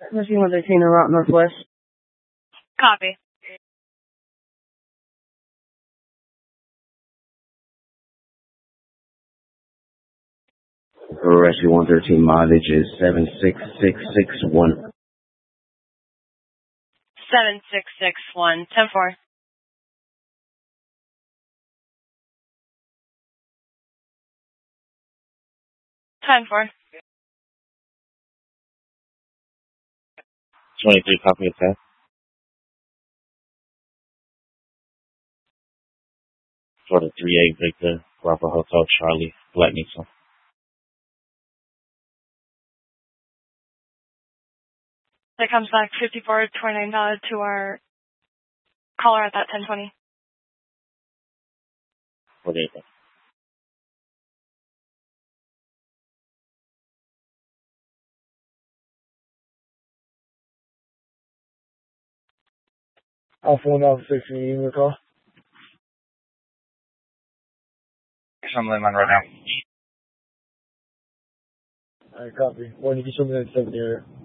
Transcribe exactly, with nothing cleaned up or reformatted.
Rescue one thirteen, route northwest. Copy. Rescue one thirteen, mileage is seven six six six one. seven six six one. ten four. ten four. twenty-three, copy attack. For the three eight Victor, Bravo Hotel Charlie, Black Nissan. That comes back fifty-four twenty-nine dollars to our caller at that ten twenty. forty-eight. Alpha one Alpha six, can you give me a call? I'm laying on right now. Alright, copy. When you can show me that seven area.